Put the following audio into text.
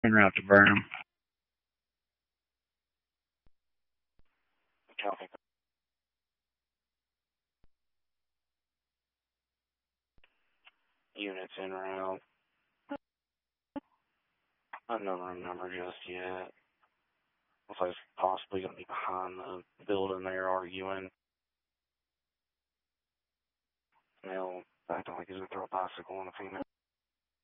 En route to Burnham. Copy. Units en route. Unknown room number just yet. Looks like it's possibly going to be behind the building there arguing. Male acting like he's going to throw a bicycle on a female.